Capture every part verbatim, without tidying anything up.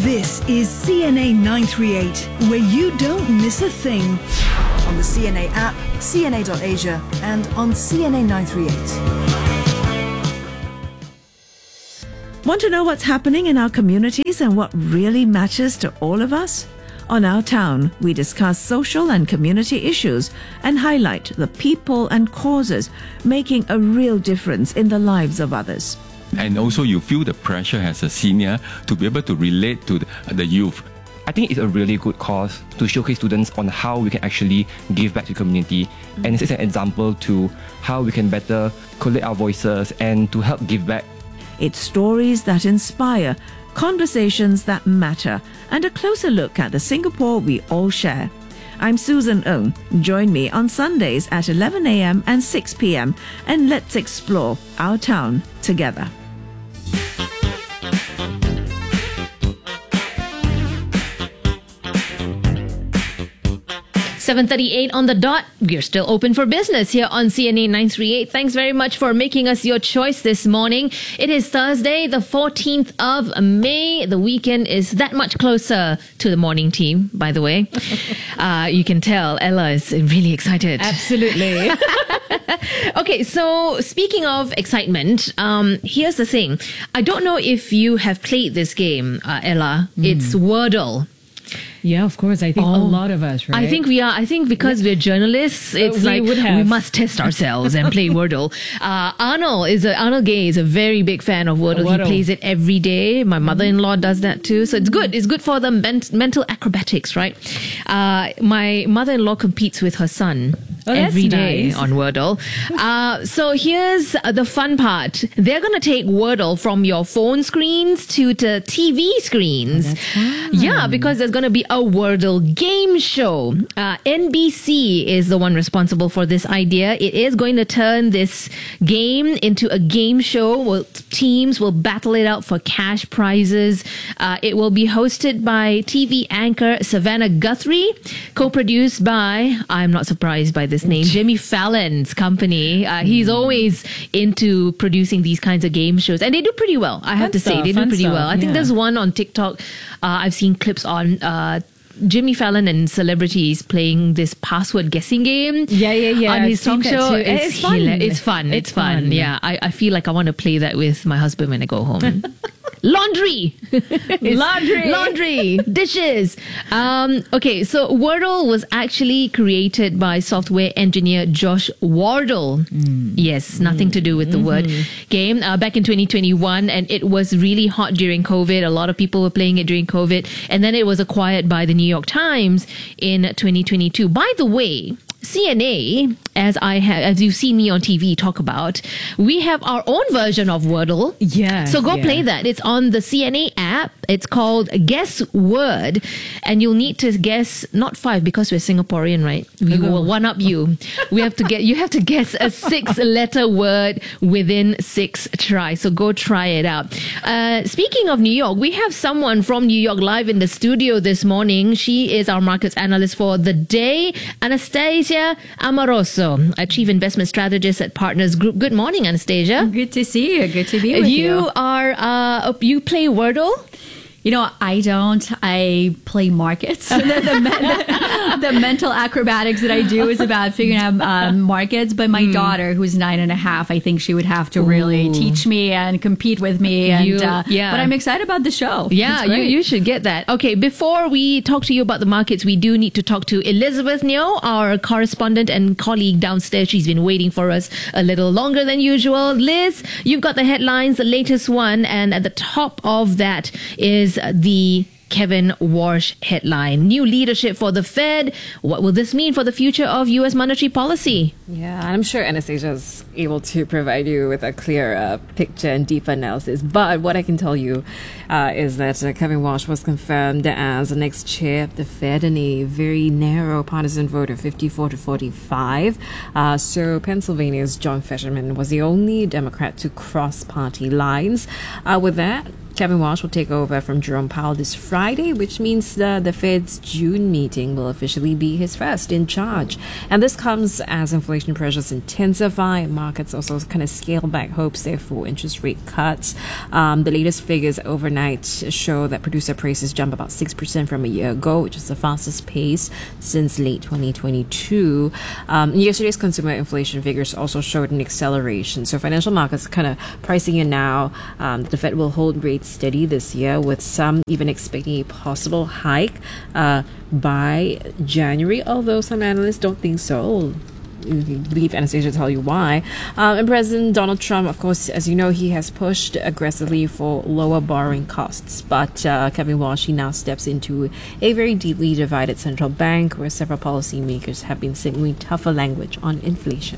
This is C N A nine three eight, where you don't miss a thing. On the C N A app, C N A dot Asia, and on C N A nine three eight. Want to know what's happening in our communities and what really matters to all of us? On Our Town, we discuss social and community issues and highlight the people and causes making a real difference in the lives of others. And also you feel the pressure as a senior to be able to relate to the, the youth. I think it's a really good cause to showcase students on how we can actually give back to the community. Mm-hmm. And it's an example to how we can better collect our voices and to help give back. It's stories that inspire, conversations that matter, and a closer look at the Singapore we all share. I'm Susan Ng. Join me on Sundays at eleven a.m. and six p.m. and let's explore our town together. seven thirty-eight on the dot. We're still open for business here on C N A nine three eight. Thanks very much for making us your choice this morning. It is Thursday, the fourteenth of May. The weekend is that much closer to the morning team, by the way. Uh, you can tell Ella is really excited. Absolutely. Okay, so speaking of excitement, um, here's the thing. I don't know if you have played this game, uh, Ella. Mm. It's Wordle. Yeah, of course. I think oh, a lot of us, right? I think we are. I think because we're journalists, it's we like would have. we must test ourselves and play Wordle. Uh, Arnold is a, Arnold Gay is a very big fan of Wordle. Wordle. He plays it every day. My mother-in-law does that too. So it's good. It's good for the men- mental acrobatics, right? Uh, my mother-in-law competes with her son. Oh, every day nice. on Wordle. Uh, so here's the fun part. They're going to take Wordle from your phone screens to the T V screens. Oh, that's fun. Yeah, because there's going to be a Wordle game show. Uh, N B C is the one responsible for this idea. It is going to turn this game into a game show. Well, teams will battle it out for cash prizes. Uh, it will be hosted by T V anchor Savannah Guthrie, co-produced by, I'm not surprised by this name, Jimmy Fallon's company. Uh, he's always into producing these kinds of game shows, and they do pretty well. I have Fun to say, stuff, they do fun pretty stuff, well. I think yeah. there's one on TikTok. Uh, I've seen clips on. Uh, Jimmy Fallon and celebrities playing this password guessing game. Yeah, yeah, yeah. On I've his seen talk that show. too. It's, It's fun. hila- it's fun. It's, It's fun. fun. Yeah, I, I feel like I want to play that with my husband when I go home. Laundry, Laundry. laundry, dishes. Um, okay, so Wordle was actually created by software engineer Josh Wardle. Mm. Yes, nothing mm. to do with the mm-hmm. word game. Uh, back in twenty twenty-one, and it was really hot during COVID. A lot of people were playing it during COVID, and then it was acquired by the New York Times in twenty twenty-two. By the way, C N A, as I have, as you've seen me on T V talk about, we have our own version of Wordle. Yeah. So go yeah. play that. It's on the C N A app. It's called Guess Word, and you'll need to guess not five because we're Singaporean, right? We Hello. will one up you. We have to get you have to guess a six-letter word within six tries. So go try it out. Uh, speaking of New York, we have someone from New York live in the studio this morning. She is our markets analyst for the day, Anastasia Amoroso, a chief investment strategist at Partners Group. Good morning, Anastasia. Good to see you. Good to be with you. You are uh, you play Wordle? You know, I don't. I play markets. the, the, men- the mental acrobatics that I do is about figuring out um, markets. But my mm. daughter, who's nine and a half, I think she would have to really Ooh. teach me and compete with me. And you, uh, yeah. But I'm excited about the show. Yeah, you, you should get that. Okay, before we talk to you about the markets, we do need to talk to Elizabeth Neo, our correspondent and colleague downstairs. She's been waiting for us a little longer than usual. Liz, you've got the headlines, the latest one, and at the top of that is the Kevin Warsh headline. New leadership for the Fed. What will this mean for the future of U S monetary policy? Yeah, I'm sure Anastasia is able to provide you with a clear uh, picture and deeper analysis. But what I can tell you uh, is that uh, Kevin Warsh was confirmed as the next chair of the Fed in a very narrow partisan vote of fifty-four to forty-five. Uh, so Pennsylvania's John Fetterman was the only Democrat to cross party lines. Uh, with that, Kevin Walsh will take over from Jerome Powell this Friday, which means the, the Fed's June meeting will officially be his first in charge. And this comes as inflation pressures intensify. Markets also kind of scale back hopes there for interest rate cuts. Um, the latest figures overnight show that producer prices jump about six percent from a year ago, which is the fastest pace since late twenty twenty-two. Um, yesterday's consumer inflation figures also showed an acceleration. So financial markets are kind of pricing in now. Um, the Fed will hold rates steady this year, with some even expecting a possible hike uh, by January, although some analysts don't think so. Leave Anastasia to tell you why. Um, and President Donald Trump, of course, as you know, he has pushed aggressively for lower borrowing costs. But uh, Kevin Walsh, he now steps into a very deeply divided central bank where several policymakers have been signaling tougher language on inflation.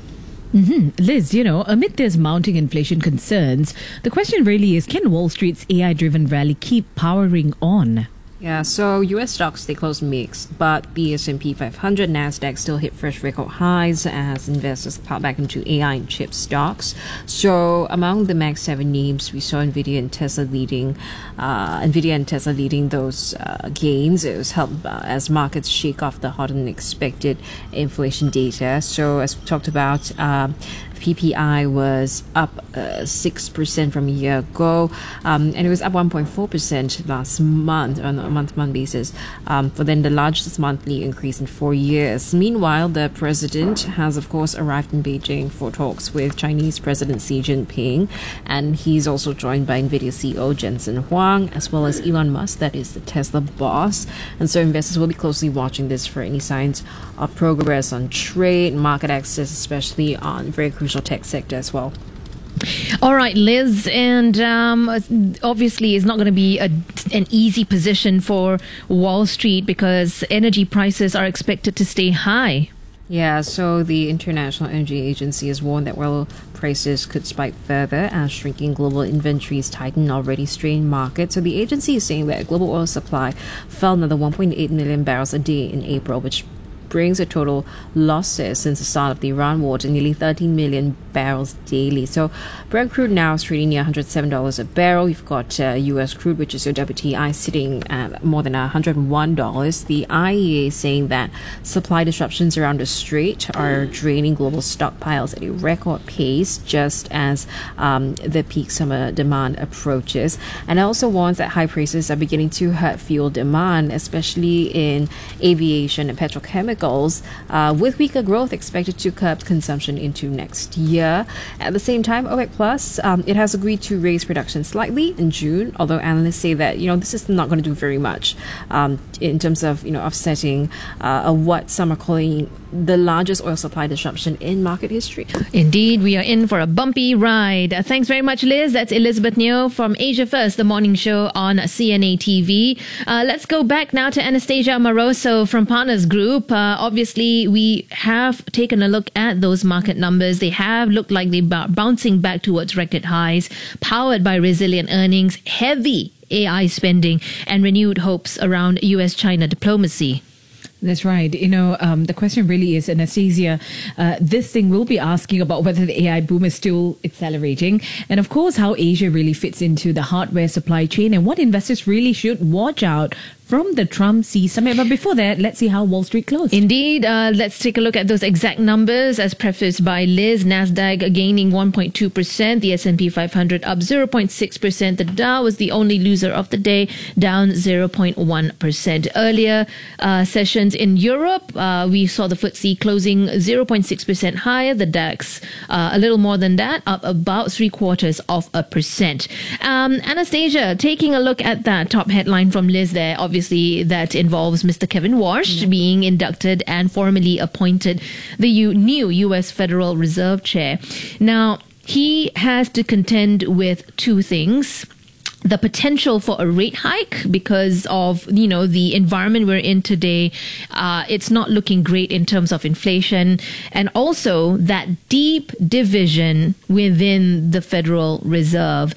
Mm-hmm. Liz, you know, amid this mounting inflation concerns, the question really is, can Wall Street's A I-driven rally keep powering on? Yeah, so U S stocks, they closed mixed, but the S and P five hundred, NASDAQ still hit fresh record highs as investors piled back into A I and chip stocks. So among the Mag seven names, we saw NVIDIA and Tesla leading, uh, NVIDIA and Tesla leading those uh, gains. It was helped uh, as markets shake off the hotter than expected inflation data. So as we talked about, uh, P P I was up uh, six percent from a year ago, um, and it was up one point four percent last month on a month-to-month basis, um, for then the largest monthly increase in four years. Meanwhile, the president has, of course, arrived in Beijing for talks with Chinese President Xi Jinping, and he's also joined by NVIDIA C E O Jensen Huang, as well as Elon Musk, that is the Tesla boss. And so investors will be closely watching this for any signs of progress on trade, market access, especially on very crucial tech sector as well. All right, Liz, and um, obviously it's not going to be a, an easy position for Wall Street because energy prices are expected to stay high. Yeah, so the International Energy Agency has warned that oil prices could spike further as shrinking global inventories tighten already strained markets. So the agency is saying that global oil supply fell another one point eight million barrels a day in April, which brings the total losses since the start of the Iran war to nearly thirteen million barrels daily. So Brent crude now is trading near one hundred seven dollars a barrel. You've got uh, U S crude, which is your W T I, sitting at more than one hundred one dollars. The I E A is saying that supply disruptions around the strait are draining global stockpiles at a record pace just as um, the peak summer demand approaches. And it also warns that high prices are beginning to hurt fuel demand, especially in aviation and petrochemicals. Uh, with weaker growth expected to curb consumption into next year. At the same time, OPEC Plus, um, it has agreed to raise production slightly in June, although analysts say that, you know, this is not going to do very much um, in terms of, you know, offsetting uh, what some are calling the largest oil supply disruption in market history. Indeed, we are in for a bumpy ride. Uh, thanks very much, Liz. That's Elizabeth Neo from Asia First, the morning show on C N A T V. Uh, let's go back now to Anastasia Amoroso from Partners Group. Uh, obviously, we have taken a look at those market numbers. They have looked like they're b- bouncing back towards record highs, powered by resilient earnings, heavy A I spending, and renewed hopes around U S China diplomacy. That's right. You know, um, the question really is, Anastasia, uh, this thing will be asking about whether the A I boom is still accelerating. And of course, how Asia really fits into the hardware supply chain and what investors really should watch out from the Trump Xi summit. But before that, let's see how Wall Street closed. Indeed. Uh, let's take a look at those exact numbers as prefaced by Liz. NASDAQ gaining one point two percent. The S and P five hundred up zero point six percent. The Dow was the only loser of the day, down zero point one percent. Earlier uh, sessions in Europe, uh, we saw the F T S E closing zero point six percent higher. The DAX uh, a little more than that, up about three quarters of a percent. Um, Anastasia, taking a look at that top headline from Liz there, obviously that involves Mister Kevin Walsh mm-hmm. being inducted and formally appointed the U- new U S Federal Reserve Chair. Now, he has to contend with two things. The potential for a rate hike because of, you know, the environment we're in today. Uh, it's not looking great in terms of inflation. And also that deep division within the Federal Reserve.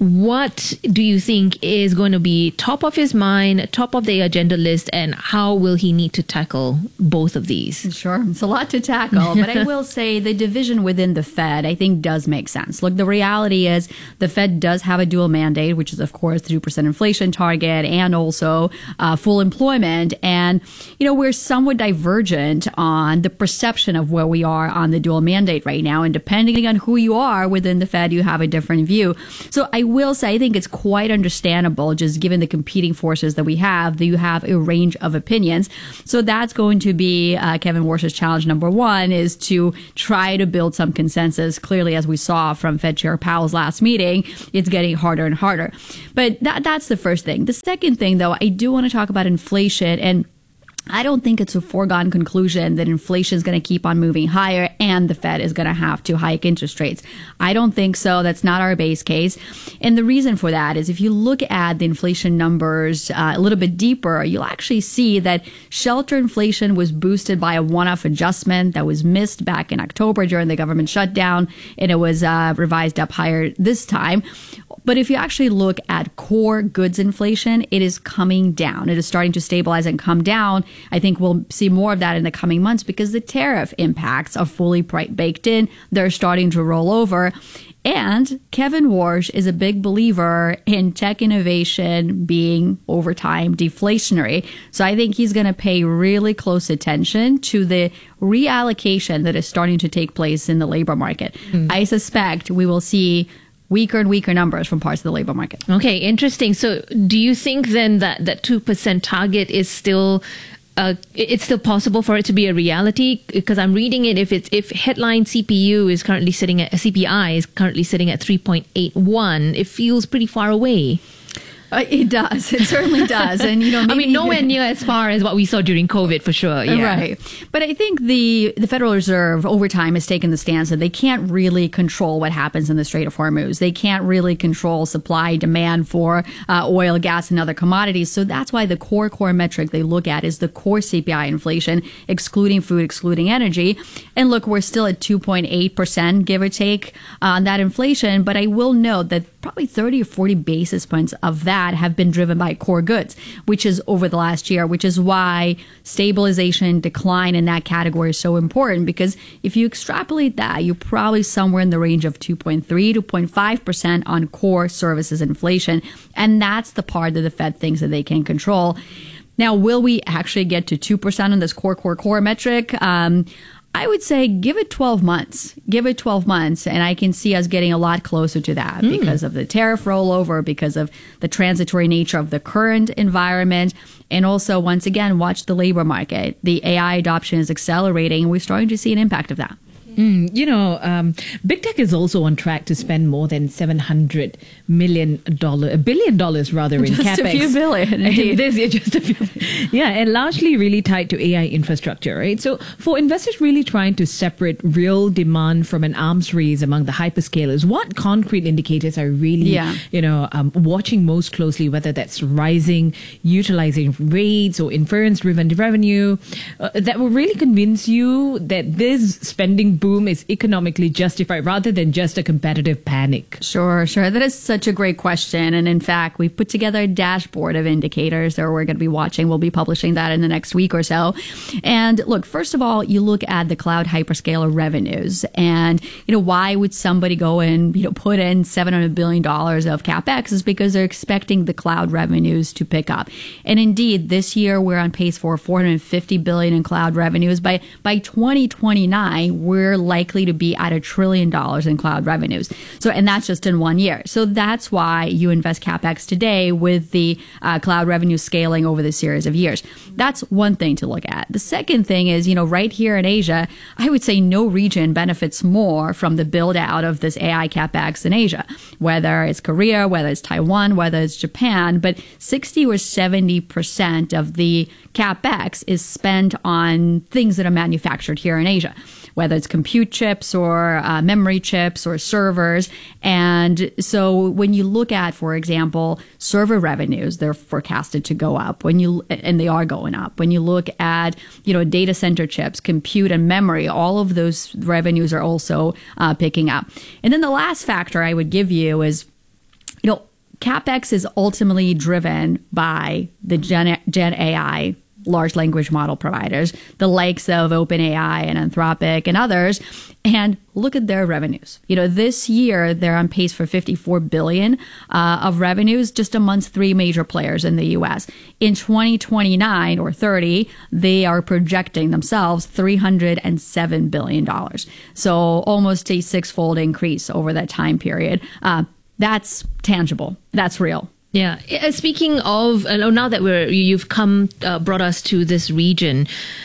what do you think is going to be top of his mind, top of the agenda list, and how will he need to tackle both of these? Sure. It's a lot to tackle, but I will say the division within the Fed, I think, does make sense. Look, the reality is the Fed does have a dual mandate, which is, of course, the two percent inflation target and also uh, full employment. And, you know, we're somewhat divergent on the perception of where we are on the dual mandate right now. And depending on who you are within the Fed, you have a different view. So I will say, I think it's quite understandable, just given the competing forces that we have, that you have a range of opinions. So that's going to be uh, Kevin Warsh's challenge number one, is to try to build some consensus. Clearly, as we saw from Fed Chair Powell's last meeting, it's getting harder and harder. But that, that's the first thing. The second thing, though, I do want to talk about inflation, and I don't think it's a foregone conclusion that inflation is going to keep on moving higher and the Fed is going to have to hike interest rates. I don't think so. That's not our base case. And the reason for that is if you look at the inflation numbers uh, a little bit deeper, you'll actually see that shelter inflation was boosted by a one-off adjustment that was missed back in October during the government shutdown, and it was uh, revised up higher this time. But if you actually look at core goods inflation, it is coming down. It is starting to stabilize and come down. I think we'll see more of that in the coming months because the tariff impacts are fully baked in. They're starting to roll over. And Kevin Warsh is a big believer in tech innovation being over time deflationary. So I think he's going to pay really close attention to the reallocation that is starting to take place in the labor market. Mm. I suspect we will see weaker and weaker numbers from parts of the labor market. Okay, interesting. So do you think then that that two percent target is still uh, it's still possible for it to be a reality? Because I'm reading it, if it's if headline C P U is currently sitting at C P I is currently sitting at three point eight one, it feels pretty far away. Uh, it does. It certainly does. And, you know, maybe, I mean, nowhere near as far as what we saw during COVID, for sure. Yeah. Right. But I think the, the Federal Reserve over time has taken the stance that they can't really control what happens in the Strait of Hormuz. They can't really control supply, demand for uh, oil, gas, and other commodities. So that's why the core, core metric they look at is the core C P I inflation, excluding food, excluding energy. And look, we're still at two point eight percent, give or take, on that inflation. But I will note that probably thirty or forty basis points of that have been driven by core goods, which is over the last year, which is why stabilization, decline in that category is so important. Because if you extrapolate that, you're probably somewhere in the range of two point three to two point five percent on core services inflation. And that's the part that the Fed thinks that they can control. Now, will we actually get to two percent on this core, core, core metric? Um, I would say give it twelve months. Give it twelve months, and I can see us getting a lot closer to that mm. because of the tariff rollover, because of the transitory nature of the current environment, and also, once again, watch the labor market. The A I adoption is accelerating, and we're starting to see an impact of that. Mm, you know, um, Big Tech is also on track to spend more than seven hundred million dollars, a billion dollars rather, in just capex. Just a few billion. And this year, just a few. Yeah, and largely really tied to A I infrastructure, right? So for investors really trying to separate real demand from an arms race among the hyperscalers, what concrete indicators are really, yeah. you know, um, watching most closely, whether that's rising utilizing rates or inference-driven revenue, uh, that will really convince you that this spending boom is economically justified rather than just a competitive panic? Sure, sure. That is such a great question. And in fact, we've put together a dashboard of indicators that we're going to be watching. We'll be publishing that in the next week or so. And look, first of all, you look at the cloud hyperscaler revenues. And, you know, why would somebody go and, you know, put in seven hundred billion dollars of CapEx is because they're expecting the cloud revenues to pick up. And indeed, this year we're on pace for four hundred fifty billion dollars in cloud revenues. By, by twenty twenty-nine, we're likely to be at a trillion dollars in cloud revenues. So, and that's just in one year. So that's why you invest CapEx today with the uh, cloud revenue scaling over the series of years. That's one thing to look at. The second thing is, you know, right here in Asia, I would say no region benefits more from the build out of this A I CapEx than Asia, whether it's Korea, whether it's Taiwan, whether it's Japan, but sixty or seventy percent of the CapEx is spent on things that are manufactured here in Asia, whether it's compute chips or uh, memory chips or servers. And so when you look at, for example, server revenues, they're forecasted to go up when you, and they are going up. When you look at, you know, data center chips, compute and memory, all of those revenues are also uh, picking up. And then the last factor I would give you is, you know, CapEx is ultimately driven by the Gen, Gen A I large language model providers, the likes of OpenAI and Anthropic and others, and look at their revenues. You know, this year they're on pace for fifty-four billion uh, of revenues just amongst three major players in the U S. In twenty twenty-nine or thirty, they are projecting themselves three hundred seven billion dollars. So almost a six-fold increase over that time period. Uh, that's tangible. That's real. Yeah. Uh, Speaking of, uh, now that we're you've come uh, brought us to this region,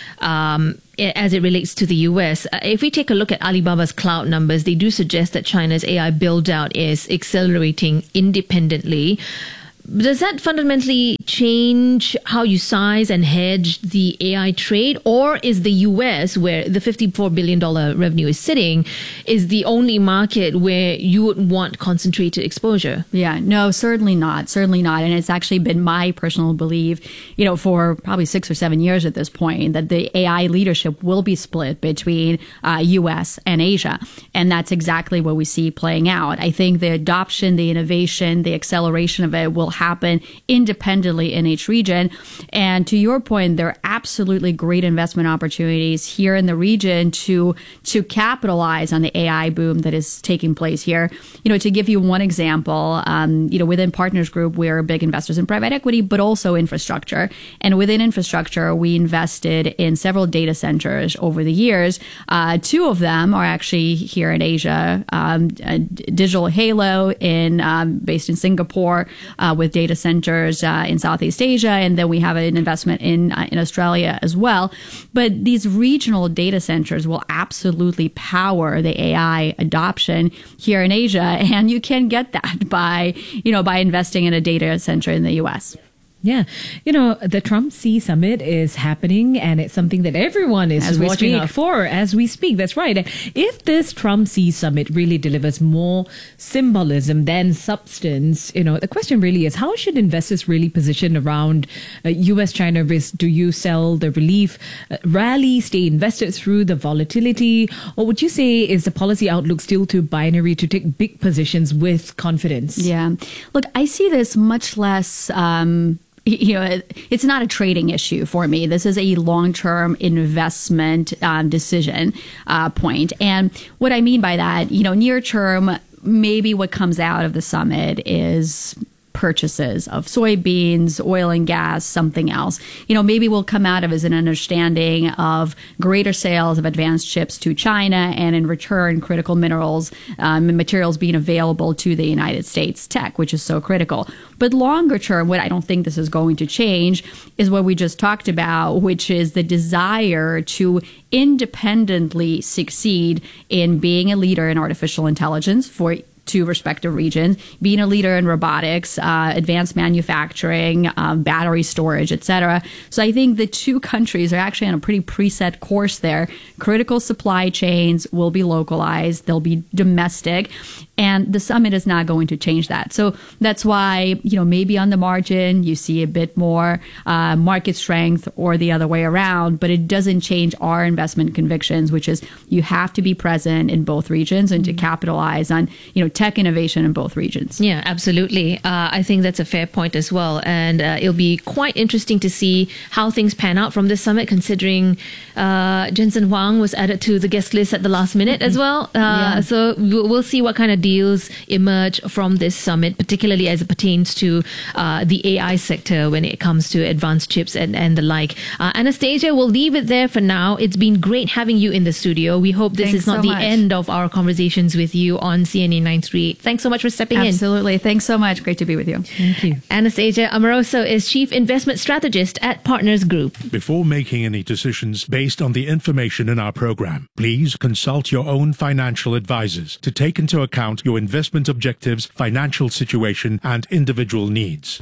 um, as it relates to the U S, uh, if we take a look at Alibaba's cloud numbers, they do suggest that China's A I build out is accelerating independently. Does that fundamentally change how you size and hedge the A I trade? Or is the U S, where the fifty-four billion dollars revenue is sitting, is the only market where you would want concentrated exposure? Yeah, no, certainly not. Certainly not. And it's actually been my personal belief, you know, for probably six or seven years at this point, that the A I leadership will be split between uh, U S and Asia. And that's exactly what we see playing out. I think the adoption, the innovation, the acceleration of it will happen independently in each region. And to your point, there are absolutely great investment opportunities here in the region to to capitalize on the A I boom that is taking place here. You know, to give you one example, um, you know, within Partners Group, we're big investors in private equity, but also infrastructure. And within infrastructure, we invested in several data centers over the years. Uh, two of them are actually here in Asia. Um, Digital Halo, in um, based in Singapore, uh, with data centers uh, in Southeast Asia, and then we have an investment in uh, in Australia as well. But these regional data centers will absolutely power the A I adoption here in Asia, and you can get that by you know by investing in a data center in the U S. Yeah. You know, the Trump Sea Summit is happening, and it's something that everyone is As we watching speak. out for as we speak. That's right. And if this Trump Sea Summit really delivers more symbolism than substance, you know, the question really is, how should investors really position around uh, U S China risk? Do you sell the relief uh, rally, stay invested through the volatility? Or would you say is the policy outlook still too binary to take big positions with confidence? Yeah. Look, I see this much less... Um, You know, it's not a trading issue for me. This is a long-term investment um, decision uh, point. And what I mean by that, you know, near term, maybe what comes out of the summit is purchases of soybeans, oil and gas, something else. You know, maybe we'll come out of as an understanding of greater sales of advanced chips to China, and in return, critical minerals um, and materials being available to the United States tech, which is so critical. But longer term, what I don't think this is going to change is what we just talked about, which is the desire to independently succeed in being a leader in artificial intelligence for two respective regions, being a leader in robotics, uh, advanced manufacturing, um, battery storage, et cetera. So I think the two countries are actually on a pretty preset course there. Critical supply chains will be localized. They'll be domestic. And the summit is not going to change that. So that's why, you know, maybe on the margin, you see a bit more uh, market strength or the other way around, but it doesn't change our investment convictions, which is you have to be present in both regions and to capitalize on, you know, tech innovation in both regions. Yeah, absolutely. Uh, I think that's a fair point as well. And uh, it'll be quite interesting to see how things pan out from this summit, considering uh, Jensen Huang was added to the guest list at the last minute as well. Uh, Yeah. So we'll we'll see what kind of deals emerge from this summit, particularly as it pertains to uh, the A I sector when it comes to advanced chips and, and the like. Uh, Anastasia, we'll leave it there for now. It's been great having you in the studio. We hope this Thanks is not so the much. end of our conversations with you on C N A nine thirty-eight. Thanks so much for stepping in. Absolutely. Thanks so much. Great to be with you. Thank you. Anastasia Amoroso is Chief Investment Strategist at Partners Group. Before making any decisions based on the information in our program, please consult your own financial advisors to take into account your investment objectives, financial situation, and individual needs.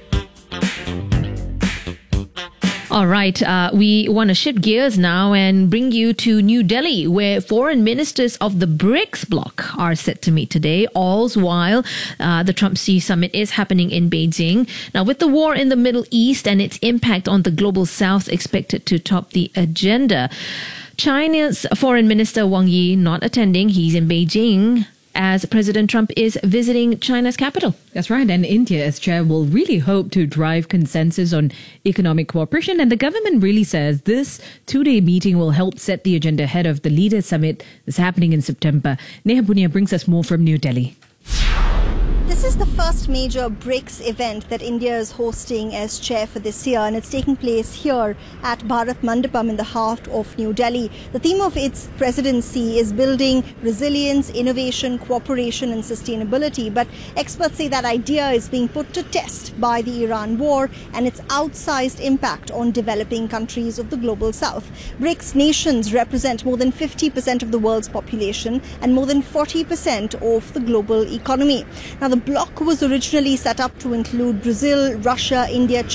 All right, uh, we want to shift gears now and bring you to New Delhi, where foreign ministers of the BRICS bloc are set to meet today, all's while uh, the Trump Sea Summit is happening in Beijing. Now, with the war in the Middle East and its impact on the global south expected to top the agenda, China's Foreign Minister Wang Yi not attending. He's in Beijing as President Trump is visiting China's capital. That's right. And India, as chair, will really hope to drive consensus on economic cooperation. And the government really says this two-day meeting will help set the agenda ahead of the Leaders Summit that's happening in September. Neha Punia brings us more from New Delhi. This is the first major BRICS event that India is hosting as chair for this year, and it's taking place here at Bharat Mandapam in the heart of New Delhi. The theme of its presidency is building resilience, innovation, cooperation and sustainability. But experts say that idea is being put to test by the Iran war and its outsized impact on developing countries of the global south. BRICS nations represent more than fifty percent of the world's population and more than forty percent of the global economy. Now, the bloc was originally set up to include Brazil, Russia, India,